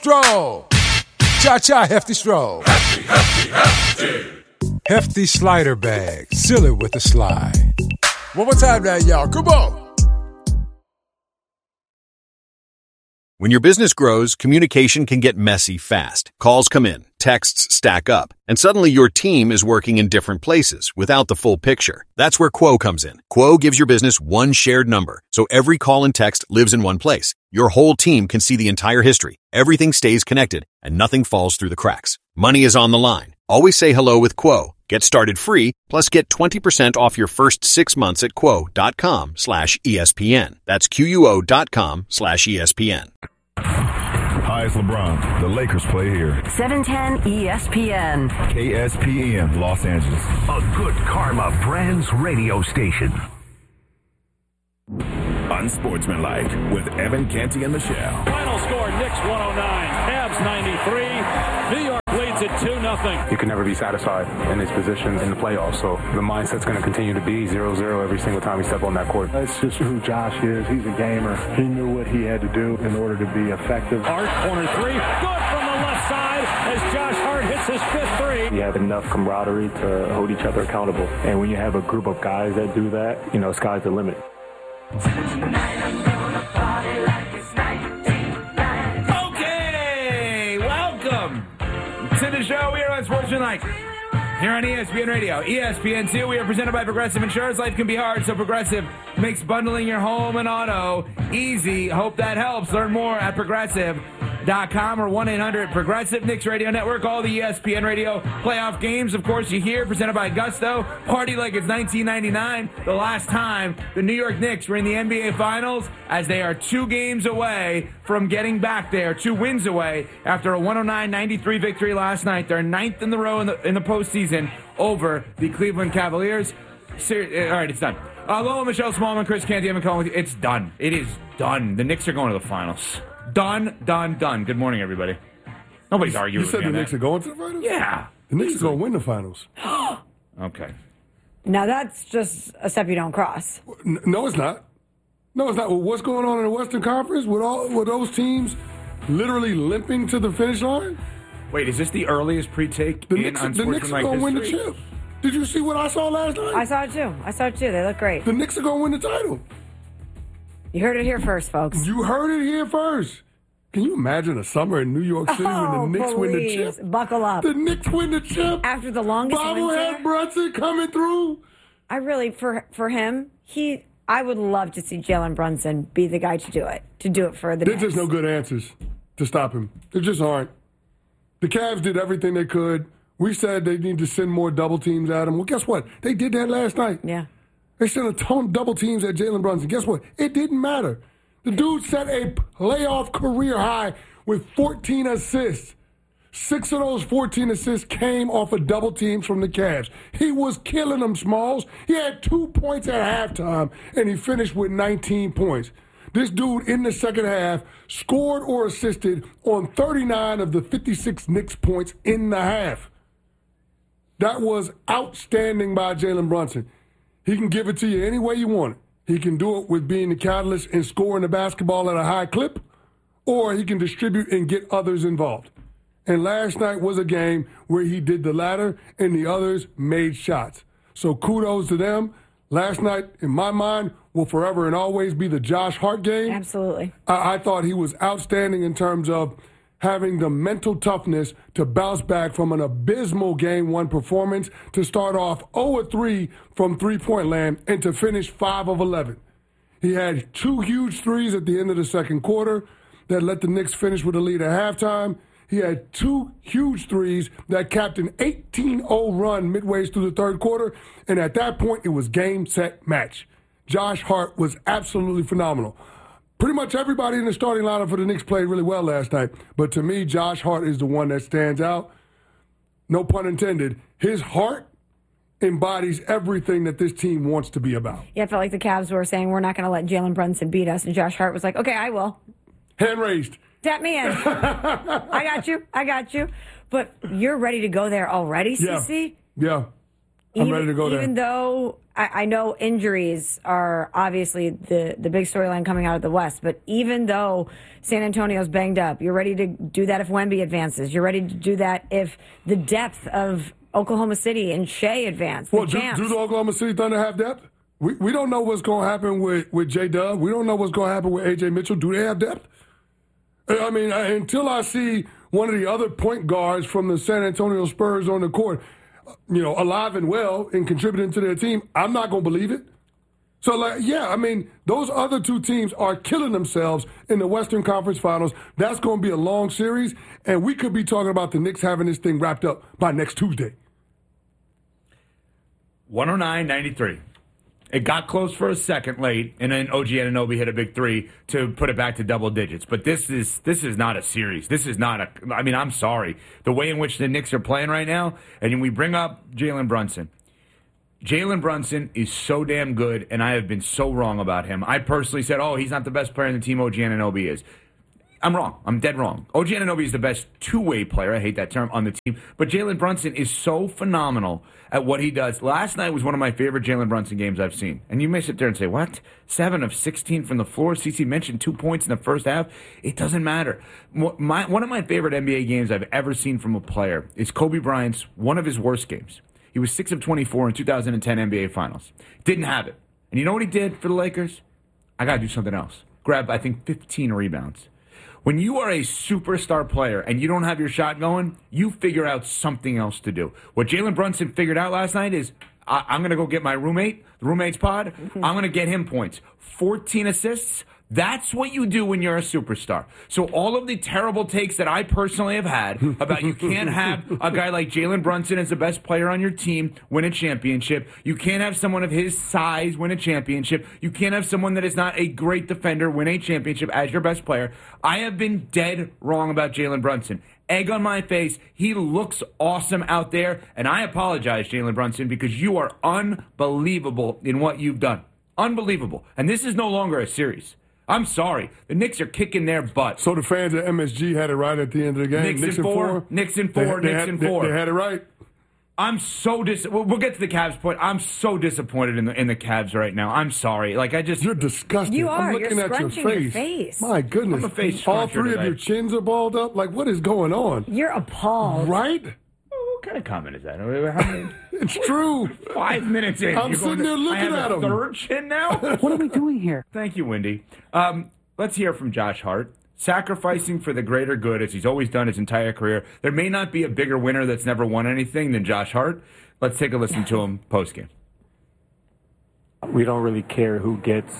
Stroll. Cha-cha, Hefty Stroll. Hefty, hefty, hefty. Hefty slider bag. Seal it with a slide. One more time now, y'all. Come on. When your business grows, communication can get messy fast. Calls come in, texts stack up, and suddenly your team is working in different places without the full picture. That's where Quo comes in. Quo gives your business one shared number, so every call and text lives in one place. Your whole team can see the entire history. Everything stays connected, and nothing falls through the cracks. Money is on the line. Always say hello with Quo. Get started free, plus get 20% off your first 6 months at quo.com/ESPN. That's QUO.com/ESPN. Hi, it's LeBron. The Lakers play here. 710 ESPN. KSPN, Los Angeles. A Good Karma Brands radio station. Unsportsmanlike with Evan Canty and Michelle. Final score, Knicks 109, Cavs 93. New York leads it 2-0. You can never be satisfied in his position in the playoffs, so the mindset's going to continue to be 0-0 every single time he steps on that court. That's just who Josh is. He's a gamer. He knew what he had to do in order to be effective. Hart, corner three, good from the left side as Josh Hart hits his fifth three. We have enough camaraderie to hold each other accountable. And when you have a group of guys that do that, sky's the limit. Okay, welcome to the show here on Sportsmanlike. Here on ESPN Radio, ESPN2, we are presented by Progressive Insurance. Life can be hard, so Progressive makes bundling your home and auto easy. Hope that helps. Learn more at Progressive.com or 1-800-PROGRESSIVE. Knicks Radio Network, all the ESPN Radio playoff games, of course, you hear, presented by Gusto. Party like it's 1999, the last time the New York Knicks were in the NBA Finals, as they are 2 games away from getting back there, 2 wins away after a 109-93 victory last night. They're 9th in the row in the postseason over the Cleveland Cavaliers. All right, it's done. Hello, Michelle Smallman, Chris Canty, Evan Cohen with you. It's done. It is done. The Knicks are going to the finals. Done. Good morning, everybody. Nobody's arguing with me. You said the Knicks are going to the finals? Yeah. The Knicks are going to win the finals. Okay. Now, that's just a step you don't cross. No, it's not. No, it's not. Well, what's going on in the Western Conference with those teams literally limping to the finish line? Wait, is this the earliest pre-take the Knicks are going to win the chip. Did you see what I saw last night? I saw it too. They look great. The Knicks are going to win the title. You heard it here first, folks. You heard it here first. Can you imagine a summer in New York City when the Knicks win the chip? Buckle up. The Knicks win the chip. After the longest winter. Bobblehead Brunson coming through. I really, for him, I would love to see Jalen Brunson be the guy to do it for the Knicks. There's just no good answers to stop him. There just aren't. The Cavs did everything they could. We said they need to send more double teams at him. Well, guess what? They did that last night. Yeah. They sent a ton of double teams at Jalen Brunson. Guess what? It didn't matter. The dude set a playoff career high with 14 assists. 6 of those 14 assists came off of double teams from the Cavs. He was killing them, Smalls. He had 2 points at halftime, and he finished with 19 points. This dude in the second half scored or assisted on 39 of the 56 Knicks points in the half. That was outstanding by Jalen Brunson. He can give it to you any way you want it. He can do it with being the catalyst and scoring the basketball at a high clip, or he can distribute and get others involved. And last night was a game where he did the latter and the others made shots. So kudos to them. Last night, in my mind, will forever and always be the Josh Hart game. Absolutely. I thought he was outstanding in terms of having the mental toughness to bounce back from an abysmal Game 1 performance, to start off 0-3 from three-point land and to finish 5 of 11. He had 2 huge threes at the end of the second quarter that let the Knicks finish with a lead at halftime. He had 2 huge threes that capped an 18-0 run midway through the third quarter, and at that point, it was game, set, match. Josh Hart was absolutely phenomenal. Pretty much everybody in the starting lineup for the Knicks played really well last night, but to me, Josh Hart is the one that stands out. No pun intended. His heart embodies everything that this team wants to be about. Yeah, I felt like the Cavs were saying, we're not going to let Jalen Brunson beat us, and Josh Hart was like, okay, I will. Hand raised. Tap me in. I got you. But you're ready to go there already, CC? Yeah. I'm ready to go there. Even though I know injuries are obviously the big storyline coming out of the West, but even though San Antonio's banged up, you're ready to do that if Wemby advances. You're ready to do that if the depth of Oklahoma City and Shea advance. Well, do the Oklahoma City Thunder have depth? We don't know what's going to happen with J-Dub. We don't know what's going to happen with A.J. Mitchell. Do they have depth? I mean, until I see one of the other point guards from the San Antonio Spurs on the court, alive and well and contributing to their team, I'm not going to believe it. So, those other two teams are killing themselves in the Western Conference Finals. That's going to be a long series, and we could be talking about the Knicks having this thing wrapped up by next Tuesday. 109-93. It got close for a second late, and then OG Anunoby hit a big three to put it back to double digits. But this is not a series. This is not I'm sorry. The way in which the Knicks are playing right now, and we bring up Jalen Brunson. Jalen Brunson is so damn good, and I have been so wrong about him. I personally said, he's not the best player in the team. OG Anunoby is. I'm wrong. I'm dead wrong. OG Anunoby is the best two-way player, I hate that term, on the team. But Jalen Brunson is so phenomenal at what he does. Last night was one of my favorite Jalen Brunson games I've seen. And you may sit there and say, what? 7 of 16 from the floor? CeCe mentioned 2 points in the first half. It doesn't matter. One of my favorite NBA games I've ever seen from a player is Kobe Bryant's one of his worst games. He was 6 of 24 in 2010 NBA Finals. Didn't have it. And you know what he did for the Lakers? I got to do something else. Grab, I think, 15 rebounds. When you are a superstar player and you don't have your shot going, you figure out something else to do. What Jalen Brunson figured out last night is, I'm going to go get my roommate, the roommate's pod. I'm going to get him points. 14 assists. That's what you do when you're a superstar. So all of the terrible takes that I personally have had about you can't have a guy like Jalen Brunson as the best player on your team win a championship. You can't have someone of his size win a championship. You can't have someone that is not a great defender win a championship as your best player. I have been dead wrong about Jalen Brunson. Egg on my face. He looks awesome out there. And I apologize, Jalen Brunson, because you are unbelievable in what you've done. Unbelievable. And this is no longer a series. I'm sorry. The Knicks are kicking their butt. So the fans at MSG had it right at the end of the game. Knicks in four. Knicks in four. Knicks in four. They had it right. I'm so We'll get to the Cavs point. I'm so disappointed in the Cavs right now. I'm sorry. You're disgusting. You are. I'm looking You're at your face. My goodness. I'm a face All three of your chins are balled up. What is going on? You're appalled. Right? What kind of comment is that? It's true. 5 minutes in. I'm sitting there looking at him. Third chin now? What are we doing here? Thank you, Wendy. Let's hear from Josh Hart. Sacrificing for the greater good, as he's always done his entire career. There may not be a bigger winner that's never won anything than Josh Hart. Let's take a listen to him post-game. We don't really care who gets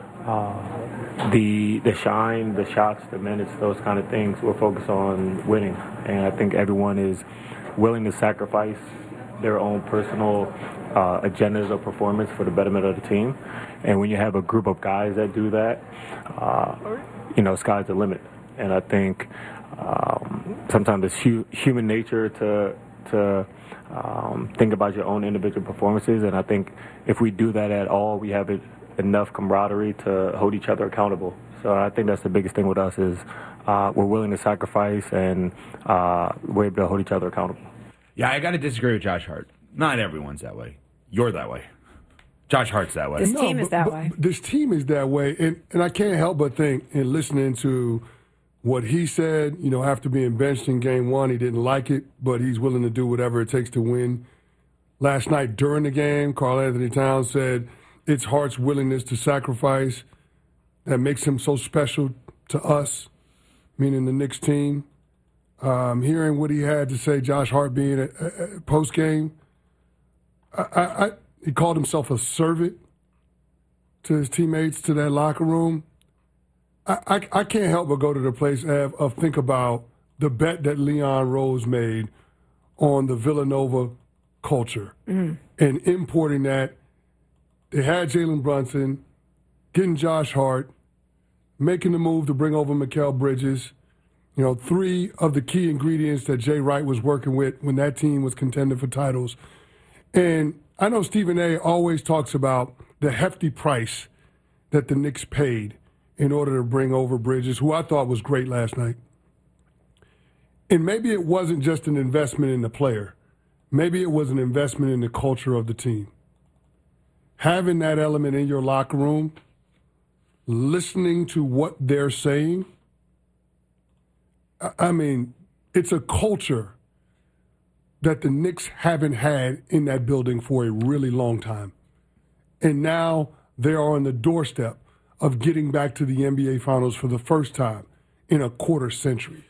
the shine, the shots, the minutes, those kind of things. We're focused on winning. And I think everyone is willing to sacrifice their own personal agendas of performance for the betterment of the team. And when you have a group of guys that do that, sky's the limit. And I think sometimes it's human nature to think about your own individual performances. And I think if we do that at all, we have enough camaraderie to hold each other accountable. So I think that's the biggest thing with us is we're willing to sacrifice and we're able to hold each other accountable. Yeah, I got to disagree with Josh Hart. Not everyone's that way. You're that way. Josh Hart's that way. This team is that way. This team is that way. And I can't help but think, in listening to what he said, after being benched in game one, he didn't like it, but he's willing to do whatever it takes to win. Last night during the game, Karl Anthony Towns said it's Hart's willingness to sacrifice that makes him so special to us, meaning the Knicks team. Hearing what he had to say, Josh Hart being a post-game, he called himself a servant to his teammates, to that locker room. I can't help but go to the place of think about the bet that Leon Rose made on the Villanova culture and importing that. They had Jalen Brunson, getting Josh Hart, making the move to bring over Mikal Bridges. 3 of the key ingredients that Jay Wright was working with when that team was contending for titles. And I know Stephen A. always talks about the hefty price that the Knicks paid in order to bring over Bridges, who I thought was great last night. And maybe it wasn't just an investment in the player. maybe it was an investment in the culture of the team. Having that element in your locker room, listening to what they're saying, I mean, it's a culture that the Knicks haven't had in that building for a really long time. And now they are on the doorstep of getting back to the NBA Finals for the first time in a quarter century.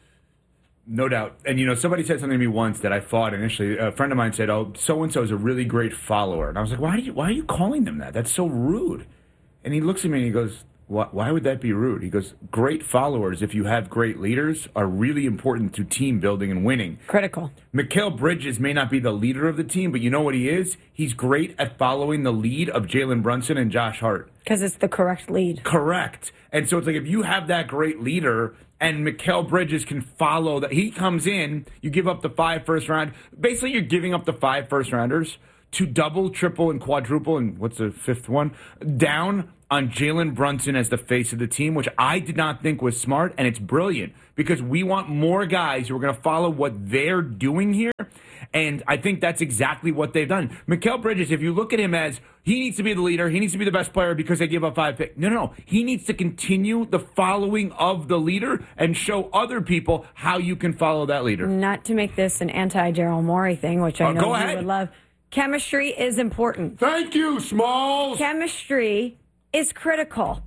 No doubt. And, somebody said something to me once that I thought initially. A friend of mine said, oh, so-and-so is a really great follower. And I was like, why are you calling them that? That's so rude. And he looks at me and he goes, why would that be rude? He goes, great followers, if you have great leaders, are really important to team building and winning. Critical. Mikal Bridges may not be the leader of the team, but you know what he is? He's great at following the lead of Jalen Brunson and Josh Hart. Because it's the correct lead. Correct. And so it's like if you have that great leader and Mikal Bridges can follow that, he comes in, you give up the 5 first round. Basically, you're giving up the 5 first rounders to double, triple, and quadruple, and what's the 5th one? Down on Jalen Brunson as the face of the team, which I did not think was smart, and it's brilliant because we want more guys who are going to follow what they're doing here, and I think that's exactly what they've done. Mikal Bridges, if you look at him as he needs to be the leader, he needs to be the best player because they give up 5 picks. No. He needs to continue the following of the leader and show other people how you can follow that leader. Not to make this an anti-Daryl Morey thing, which I know you would love. Chemistry is important. Thank you, Smalls. Chemistry is critical.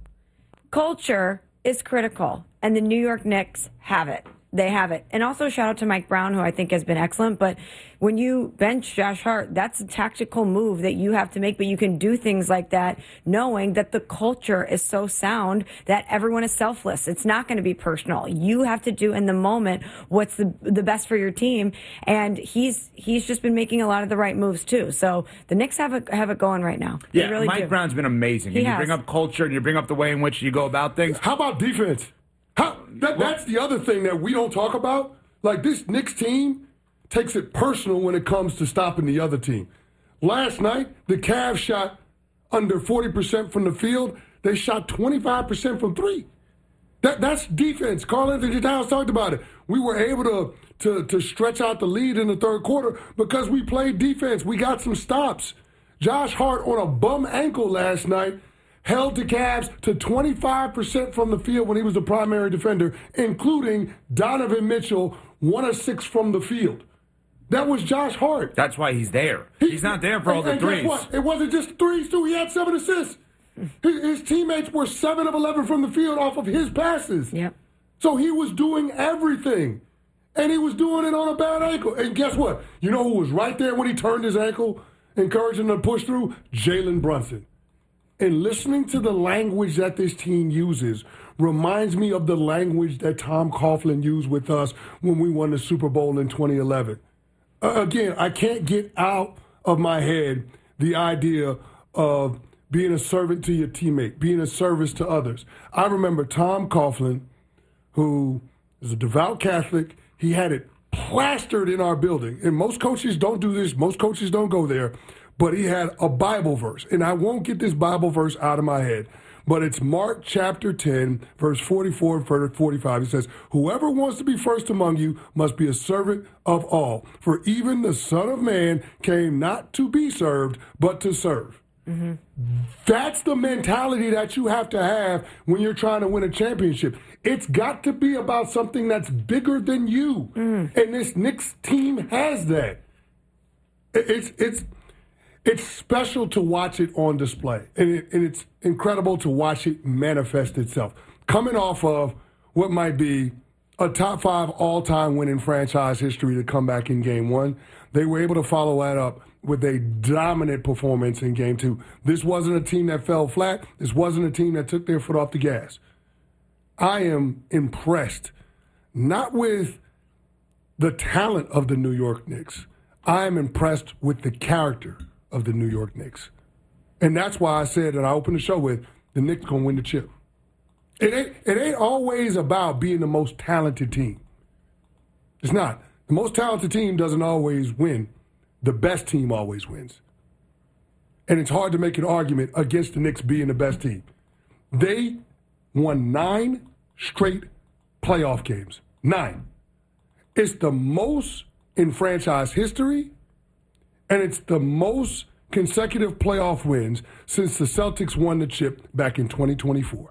Culture is critical. And the New York Knicks have it. They have it. And also shout out to Mike Brown, who I think has been excellent. But when you bench Josh Hart, that's a tactical move that you have to make. But you can do things like that knowing that the culture is so sound that everyone is selfless. It's not going to be personal. You have to do in the moment what's the best for your team. And he's just been making a lot of the right moves, too. So the Knicks have it going right now. Yeah, they really Mike do. Brown's been amazing. And you bring up culture and you bring up the way in which you go about things. How about defense? That's the other thing that we don't talk about. Like, this Knicks team takes it personal when it comes to stopping the other team. Last night, the Cavs shot under 40% from the field. They shot 25% from 3. That's defense. Karl-Anthony Towns talked about it. We were able to stretch out the lead in the third quarter because we played defense. We got some stops. Josh Hart on a bum ankle last night held the Cavs to 25% from the field when he was the primary defender, including Donovan Mitchell, 1 of 6 from the field. That was Josh Hart. That's why he's there. He's not there for all the threes. Guess what? It wasn't just threes, too. He had 7 assists. His teammates were 7 of 11 from the field off of his passes. Yep. So he was doing everything. And he was doing it on a bad ankle. And guess what? You know who was right there when he turned his ankle, encouraging him to push through? Jalen Brunson. And listening to the language that this team uses reminds me of the language that Tom Coughlin used with us when we won the Super Bowl in 2011. Again, I can't get out of my head the idea of being a servant to your teammate, being a service to others. I remember Tom Coughlin, who is a devout Catholic. He had it plastered in our building. And most coaches don't do this. Most coaches don't go there. But he had a Bible verse, and I won't get this Bible verse out of my head, but it's Mark chapter 10, verse 44 and 45. It says, whoever wants to be first among you must be a servant of all. For even the Son of Man came not to be served, but to serve. Mm-hmm. That's the mentality that you have to have when you're trying to win a championship. It's got to be about something that's bigger than you. Mm. And this Knicks team has that. It's special to watch it on display, and it's incredible to watch it manifest itself. Coming off of what might be a top 5 all-time win in franchise history to come back in Game 1, they were able to follow that up with a dominant performance in Game 2. This wasn't a team that fell flat. This wasn't a team that took their foot off the gas. I am impressed, not with the talent of the New York Knicks. I am impressed with the character of the New York Knicks. And that's why I said, and I opened the show with, the Knicks going to win the chip. It ain't always about being the most talented team. It's not. The most talented team doesn't always win. The best team always wins. And it's hard to make an argument against the Knicks being the best team. They won 9 straight playoff games. 9. It's the most in franchise history, And it's the most consecutive playoff wins since the Celtics won the chip back in 2024.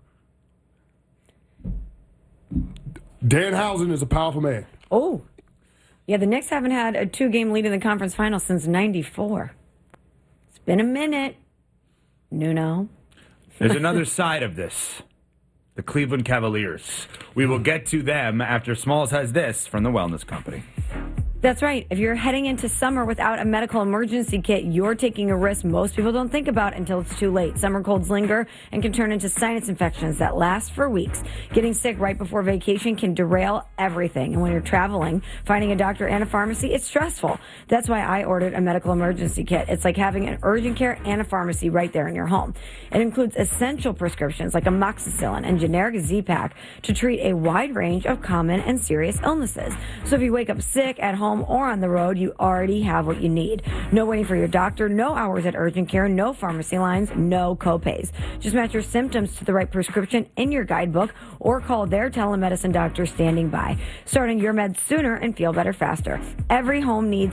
Danhausen is a powerful man. Oh. Yeah, the Knicks haven't had a 2-game lead in the conference final since 94. It's been a minute. Nuno. There's another side of this. The Cleveland Cavaliers. We will get to them after Smalls has this from the Wellness Company. That's right. If you're heading into summer without a medical emergency kit, you're taking a risk most people don't think about until it's too late. Summer colds linger and can turn into sinus infections that last for weeks. Getting sick right before vacation can derail everything. And when you're traveling, finding a doctor and a pharmacy, it's stressful. That's why I ordered a medical emergency kit. It's like having an urgent care and a pharmacy right there in your home. It includes essential prescriptions like amoxicillin and generic Z-Pak to treat a wide range of common and serious illnesses. So if you wake up sick at home or on the road, you already have what you need. No waiting for your doctor, no hours at urgent care, no pharmacy lines, no copays. Just match your symptoms to the right prescription in your guidebook or call their telemedicine doctor standing by. Starting your meds sooner and feel better faster. Every home needs